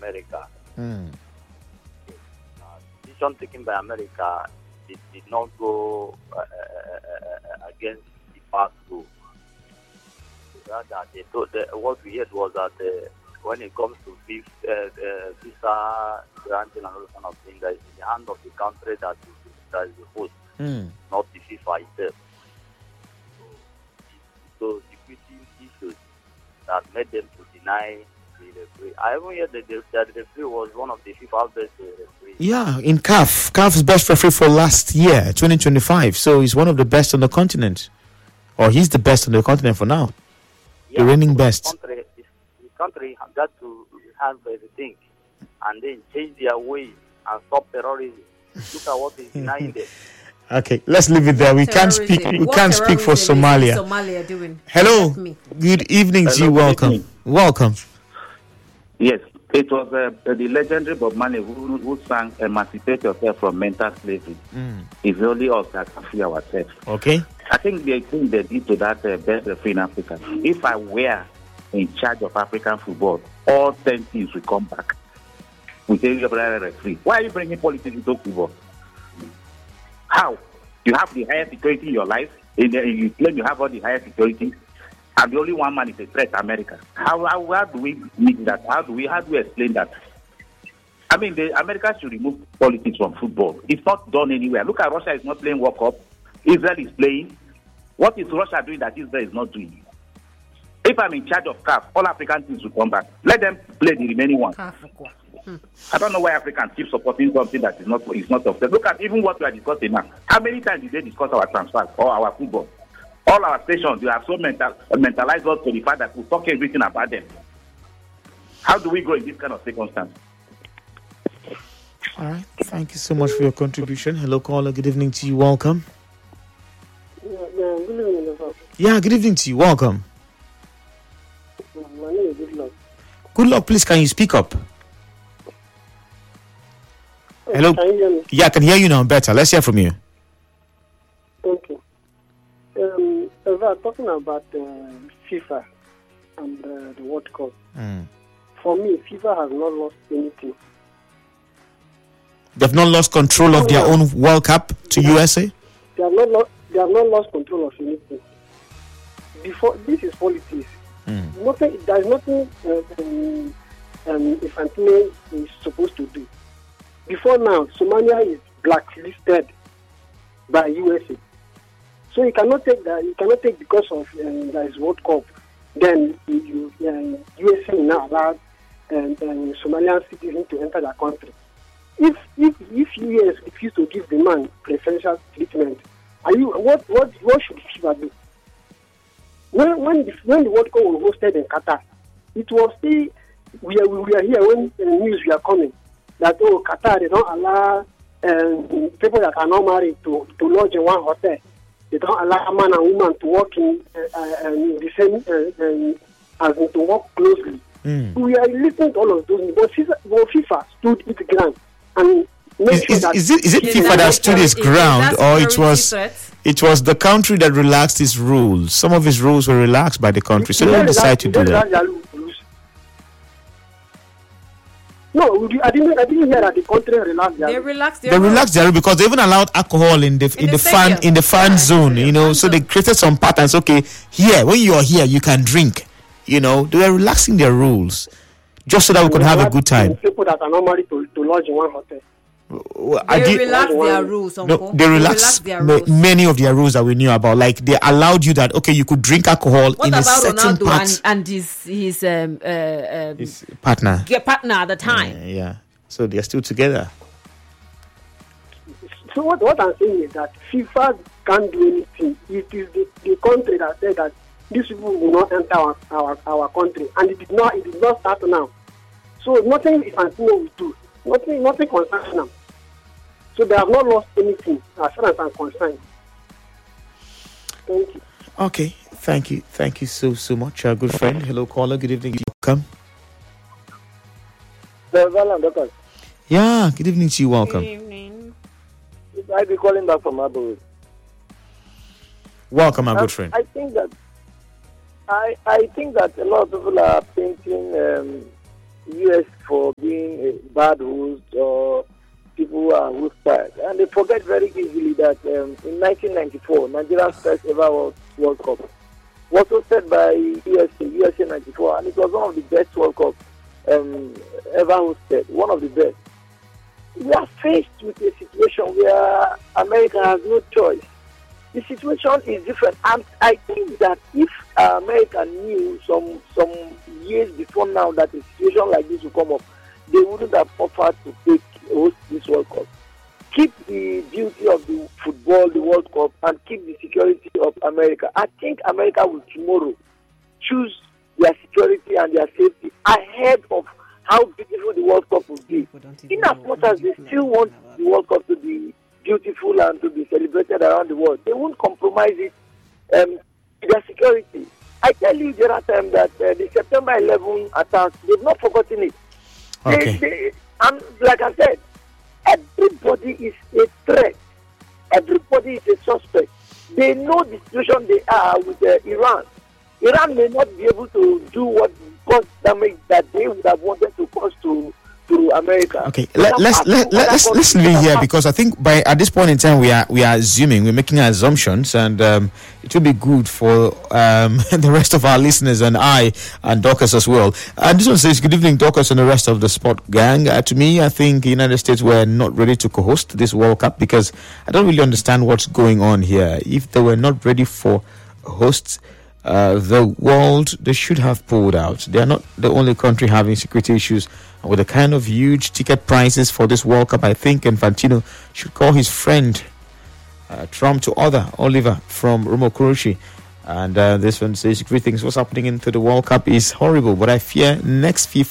America. Mm. Decision taken by America did not go against the past rule. Rather, what we heard was that when it comes to visa granting and all those kind of things, that is in the hand of the country that is the host, not the FIFA itself. So security issues that made them to deny the referee. I even heard that the referee was one of the FIFA best referees. Yeah, in CAF's best referee for last year, 2025. So he's one of the best on the continent, or he's the best on the continent for now. Yeah, the reigning best. The country have got to have everything and then change their ways and stop terrorism. Look at what is denying them. Okay, let's leave it there. We can't speak. We can't speak for Somalia. Somalia doing? Hello. Good evening to you. Welcome. Welcome. Yes, it was the legendary Bob Marley who sang "Emancipate Yourself from Mental Slavery." It's only us that can free ourselves. Okay. I think they did to that best referee in Africa. If I were in charge of African football, all 10 teams will come back with a referee. Why are you bringing politics into football? How? You have the highest security in your life, and you claim you have all the highest security, and the only one man is a threat, America. How do we meet that? How do we explain that? I mean, America should remove politics from football. It's not done anywhere. Look at Russia is not playing World Cup. Israel is playing. What is Russia doing that Israel is not doing? If I'm in charge of CAF, all African teams will come back. Let them play the remaining ones. I don't know why Africans keep supporting something that is not successful. Look at even what we are discussing now. How many times did they discuss our transfers or our football? All our stations, they have so mentalized us to the fact that we talk everything about them. How do we grow in this kind of circumstance? All right. Thank you so much for your contribution. Hello, caller. Good evening to you. Welcome. Good evening. Yeah, good evening to you. Welcome. My name is Good Luck. Good luck, please. Can you speak up? Hello. Can you hear me? Yeah, I can hear you now better. Let's hear from you. Okay. Talking about FIFA and the World Cup. For me, FIFA has not lost anything. They've not lost control of their own World Cup to USA? They have not lost control of anything. Before, this is politics. There is nothing Infantino is supposed to do. Before now, Somalia is blacklisted by USA. So you cannot take that. You cannot take because of there is World Cup. Then USA now allowed Somalian citizens to enter the country. If US refuse to give the man preferential treatment, what should FIFA do? When the World Cup was hosted in Qatar, it was still we are here when news we are coming that Qatar they don't allow people that are not married to lodge in one hotel. They don't allow man and woman to work in the same as in to work closely. We are listening to all of those, but FIFA stood its ground and is it FIFA that stood its ground, or it was the country that relaxed its rules? Some of its rules were relaxed by the country, so they decided to do that. No, I didn't hear that the country relaxed their rules. They relaxed their rules because they even allowed alcohol in the fan zone. So they created some patterns. Okay, here when you are here, you can drink. They were relaxing their rules just so that we could have a good time. People that are not married to lodge in one hotel. They relaxed their rules. No, they relaxed many of their rules that we knew about. Like they allowed you that you could drink alcohol in a certain part. What about Ronaldo and his partner? Partner at the time. Yeah. So they are still together. So what I'm saying is that FIFA can't do anything. It is the country that said that these people will not enter our country, and it did not start now. So nothing Infantino will do. Nothing concerns them. So they have not lost anything as far as I'm concerned. Thank you. Okay, thank you. Thank you so much, good friend. Hello, caller. Good evening. Welcome. Yeah, good evening to you. Welcome. Good evening. I'll be calling back from Abu. Welcome, my good friend. I think that a lot of people are painting US for being a bad host or people who are hostile. And they forget very easily that in 1994, Nigeria's first ever World Cup was hosted by USA 94, and it was one of the best World Cups ever hosted, one of the best. We are faced with a situation where America has no choice. The situation is different, and I think that if America knew some years before now that a situation like this would come up, they wouldn't have offered to host this World Cup. Keep the beauty of the football, the World Cup, and keep the security of America. I think America will tomorrow choose their security and their safety ahead of how beautiful the World Cup will be. In as much as they still want the World Cup to be beautiful and to be celebrated around the world, they won't compromise it their security. I tell you there are times that the September 11 attacks, they've not forgotten it. Okay. And like I said, everybody is a threat. Everybody is a suspect. They know the situation they are with Iran. Iran may not be able to do what cause damage that they would have wanted to cause to America. Okay, let's leave here, because I think at this point in time we are assuming, we're making assumptions, and it will be good for the rest of our listeners and I and Dorcas as well. And this one says, good evening, Dorcas and the rest of the sport gang. To me, I think the United States were not ready to co-host this World Cup, because I don't really understand what's going on here. If they were not ready for hosts, the world, they should have pulled out. They are not the only country having security issues. With the kind of huge ticket prices for this World Cup, I think Infantino should call his friend Trump to order Oliver from Romo Kurushi. And this one says, greetings, what's happening into the World Cup is horrible, but I fear next time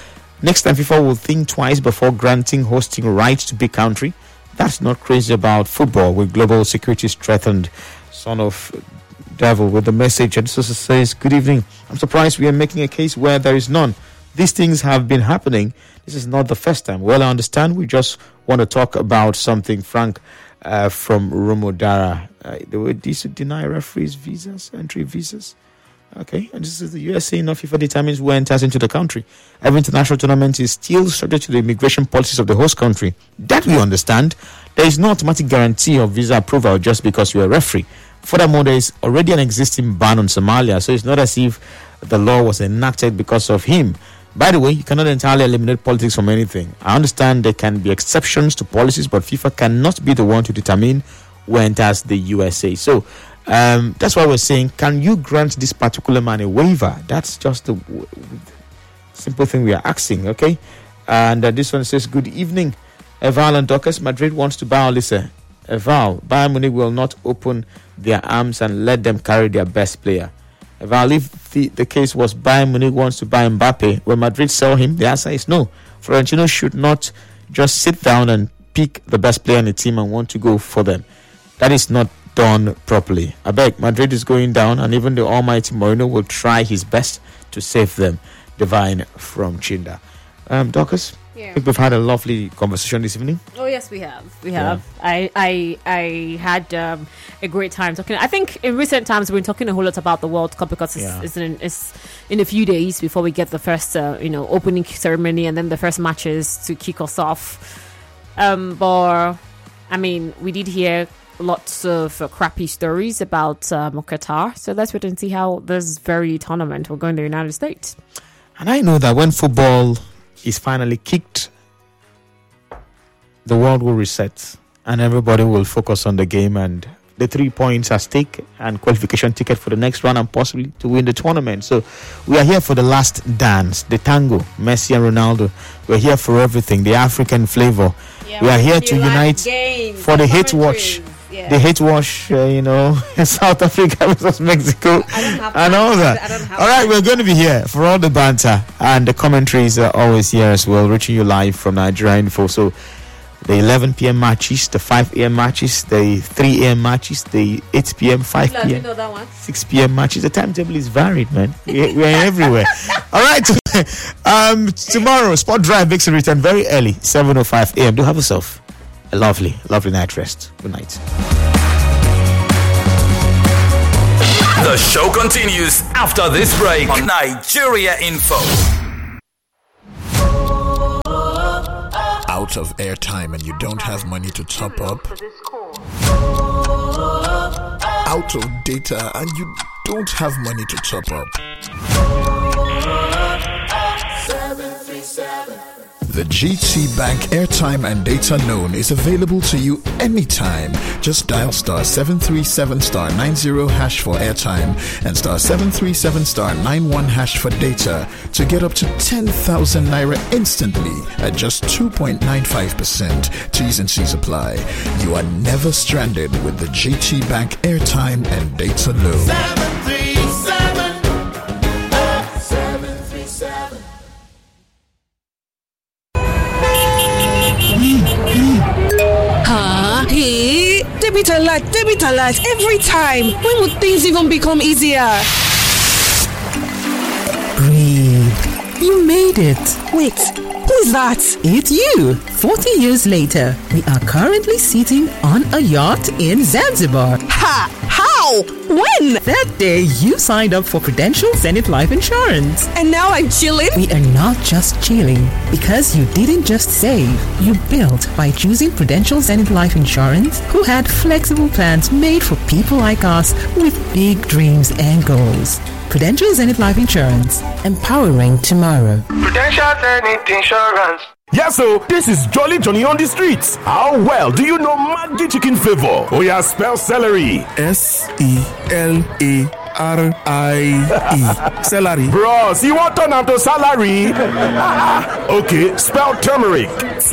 FIFA will think twice before granting hosting rights to big country. That's not crazy about football with global security strengthened. Son of devil with the message. And this also says, good evening, I'm surprised we are making a case where there is none. These things have been happening. This is not the first time. Well, I understand. We just want to talk about something. Frank from Rumodara. They were to deny referees visas, entry visas. Okay. And this is the USA. Enough FIFA determines who enters into the country. Every international tournament is still subject to the immigration policies of the host country. That we understand. There is no automatic guarantee of visa approval just because you're a referee. Furthermore, there is already an existing ban on Somalia. So it's not as if the law was enacted because of him. By the way, you cannot entirely eliminate politics from anything. I understand there can be exceptions to policies, but FIFA cannot be the one to determine who enters the USA. So that's why we're saying, can you grant this particular man a waiver? That's just the simple thing we are asking, okay? And this one says, good evening, Eval and Dorcas. Madrid wants to buy Olise. Eval, Bayern Munich will not open their arms and let them carry their best player. If the case was Bayern Munich wants to buy Mbappe, will Madrid sell him? The answer is no. Florentino should not just sit down and pick the best player in the team and want to go for them. That is not done properly. I beg, Madrid is going down, and even the almighty Mourinho will try his best to save them. Divine from Chinda. Dorcas? Yeah. I think we've had a lovely conversation this evening. Oh yes, we have. I had a great time talking. I think in recent times we've been talking a whole lot about the World Cup, because it's in a few days before we get the first opening ceremony and then the first matches to kick us off. But I mean, we did hear lots of crappy stories about Qatar. So let's wait and see how this very tournament will go in the United States. And I know that when football is finally kicked, the world will reset and everybody will focus on the game and the 3 points at stake and qualification ticket for the next round and possibly to win the tournament. So we are here for the last dance, the tango, Messi and Ronaldo. We're here for everything, the African flavor. We are here to unite games, for the hate watch. Yeah. The hate wash, South Africa versus Mexico and all that. All right, we're going to be here for all the banter, and the commentaries are always here as well, reaching you live from Nigeria Info. So the 11 p.m. matches, the 5 a.m. matches, the 3 a.m. matches, the 8 p.m., 5 p.m., you know that one? 6 p.m. matches. The timetable is varied, man. We're everywhere. All right, tomorrow, Sport Drive makes a return very early, 7:05 a.m. Do have yourself a lovely night rest. Good night. The show continues after this break on Nigeria Info. out of airtime and you don't have money to top up? Out of data and you don't have money to top up? The GT Bank airtime and data loan is available to you anytime. Just dial star 737 star 90 hash for airtime and star 737 star 91 hash for data to get up to 10,000 naira instantly at just 2.95%. T's and C's apply. You are never stranded with the GT Bank airtime and data loan. 737. Hey, debit alert every time. When would things even become easier? Breathe. You made it. Wait, who is that? It's you. 40 years later, we are currently sitting on a yacht in Zanzibar. Ha! How? When? That day you signed up for Prudential Zenith Life Insurance. And now I'm chilling? We are not just chilling, because you didn't just save. You built by choosing Prudential Zenith Life Insurance, who had flexible plans made for people like us with big dreams and goals. Prudential Zenith Life Insurance, empowering tomorrow. Prudential Zenith Insurance. Yes, so this is Jolly Johnny on the streets. How well do you know Maggi chicken flavor? Oh yeah, spell celery. Celery. Celery. Bros, you want to turn to salary? Okay, spell turmeric.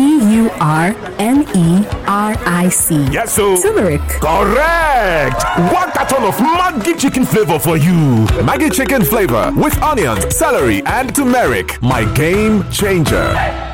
Turmeric. Yes, so turmeric. Correct. 1 carton of Maggi chicken flavor for you. Maggi chicken flavor with onions, celery, and turmeric. My game changer.